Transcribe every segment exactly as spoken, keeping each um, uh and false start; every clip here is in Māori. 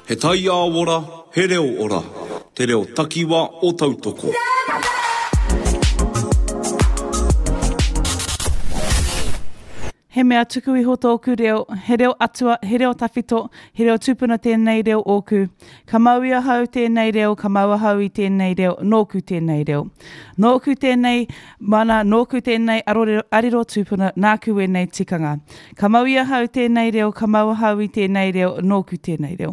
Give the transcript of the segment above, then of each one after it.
He tai a ora, he reo ora. Te reo takiwa o tautoko. He mea tuku iho tōku reo, he reo atua, he reo tawhito, he reo tupuna tēnei reo ōku. Ka mauia hau tēnei reo, ka maua hau i tēnei reo, nōku tēnei reo. Nōku tēnei mana, nōku tēnei ariro, ariro tupuna, nāku e nei tikanga. Ka mauia hau tēnei reo, ka maua hau i tēnei reo, nōku tēnei reo.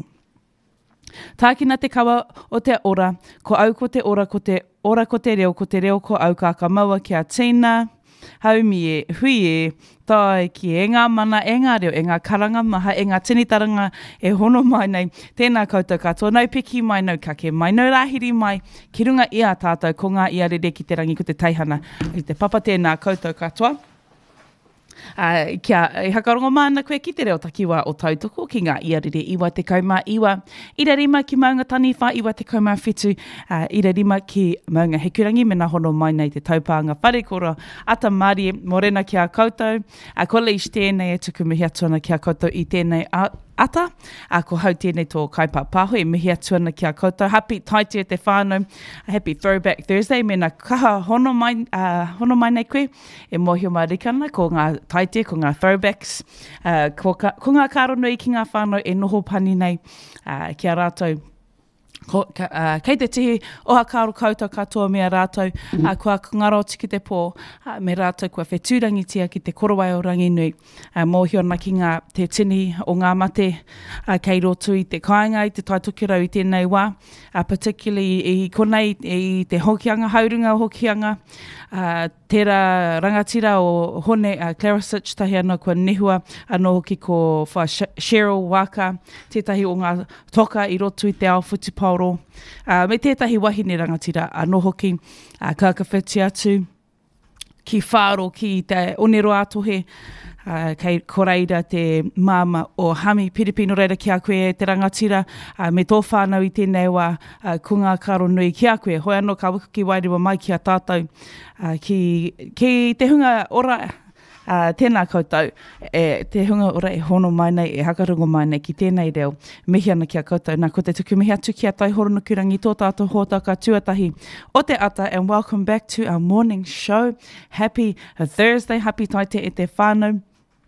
Tākina te kawa o te ora, ko au ko te ora, ko te ora ko te reo, ko te reo ko au ka ka maua kia tīna, haumi e, hui e, tai ki e ngā mana, e ngā reo, e ngā karanga maha, e ngā tinitaranga e hono mai nei, tēnā koutou katoa, nau piki mai, nau kake mai, nau rahiri mai, ki runga ia tātou, ko ngā ia rere ki te rangi, ko te taihana, i te papa tēnā koutou katoa. Uh, kia e hakarongo mana koe ki te reo takiwa o tautoko ki ngā iarere iwa te kaumā iwa ira rima ki maunga tani wha iwa te kaumā whitu uh, ira rima ki maunga hekurangi mena hono mai nei te taupanga whare kora ata Māori morena ki a koutou a uh, kole ish tēnei e tuku mihi atuana ki a koutou i tēnei a ata, a ko hau tēnei tō kaipa pāho e mihi atuana ki a koutou. Happy taite te whānau, happy Throwback Thursday, mena kaha hono mai, uh, hono mai nei koe, e mohio marikana ko ngā taite, ko ngā throwbacks, uh, ko, ka, ko ngā kāronui ki ngā whānau e noho pani nei uh, ki a rātou. Ko, ka, uh, kei te tihi oha kāro koutou katoa mea rātou, mm. uh, kua ngaro tiki te pō, uh, me rātou kua whetūrangi tia ki te korowai o rangi nui, uh, mōhiona ki ngā te tini o ngā mate, uh, kei roto i te kāinga i te taitokirau i tēnei wā, uh, particularly i, i konei i te hokianga, haurunga o hokianga, uh, tērā rangatira o hone uh, Clarasich, tahi ana kua nehua, anō hoki ko wha Cheryl Waka, tētahi o ngā toka i roto i te ao Whutupau. Uh, me tētahi wahine rangatira anō hoki uh, kakawheti atu ki whāro ki te onero atohe uh, kei koreira te māma o Hami Piripino reira ki a koe te rangatira uh, me tō whānau i tēnei wā uh, ko ngā karo nui ki a koe hoi anō ka waka ki wairiwa mai ki a tātou uh, ki, ki te hunga ora Uh, tēnā koutou, e, te hunga ora e hono mai nei, e hakarungo mai nei ki tēnei reo, mihi ana ki a koutou. Nā ko te tuku mihi atu ki a tai horono kurangi tō tātou hōtaka tuatahi o te ata, and welcome back to our morning show. Happy Thursday, happy taite e te whānau.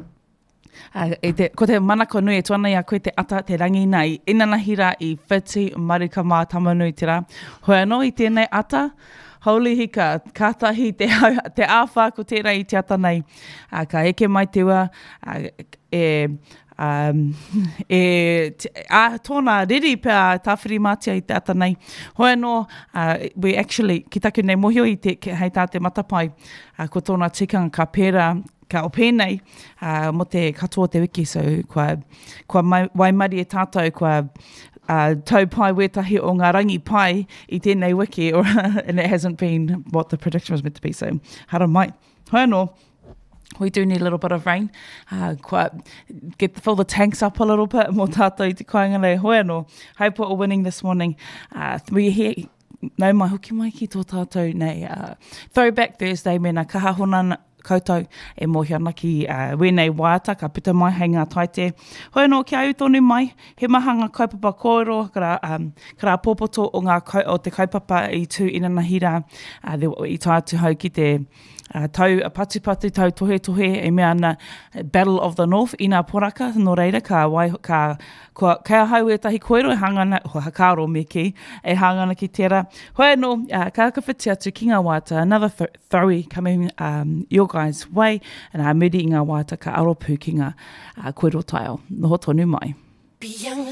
Uh, e te, ko te manako nui e tuana ia koe te ata te rangi nei, inanahira i whiti marika mā tamanui te rā. Hoi anō i tēnei ata, Holy hika, kātahi te, te āwha ko tērā i te ata nei. Uh, ka eke mai te ua, uh, e, um, e te, a, tōna riri pēr tāwhiri mātia i te ata nei. Hoi anō, uh, we actually, ki taku nei mohio i te, hei tā te matapai, uh, ko tōna tikanga ka pēra, ka o pēnei, uh, mo te katoa te wiki, so kua, kua mai, waimari e tātou, kua Uh, tau pai wetahi o ngā rangi pai i tēnei wiki, or, and it hasn't been what the prediction was meant to be, so hara mai. Hoi anō, we do need a little bit of rain, uh, quite get fill the tanks up a little bit, mō tātou i te kāinga nei. Hoi anō, haipua o winning this morning, uh, we here, nau mai hoki mai ki tō tātou nei, uh, Throwback Thursday, mena kaha hona koutou e mohi ana ki uh, wēnei wāta, ka pita mai hei ngā taite. Hoi anō, ki au tonu mai, he mahanga kaupapa kōrero, kara, um, kara pōpoto o, ngā, o te kaupapa i tū inanahira, uh, i tātu hau ki te uh, tau patupatu, tau tohe tohe, e mea ana Battle of the North, i ngā poraka, no reira, ka, wai, ka Kua, kia hau e tahi koero e hangana, ho hakaro me ki, e hangana ki tērā. Hoi anō, uh, ka kawhiti atu ki ngā wāta, another th throwy coming um, your guys' way, and a muri i ngā wāta ka aropu ki ngā uh, koero taio. Noho tonu mai.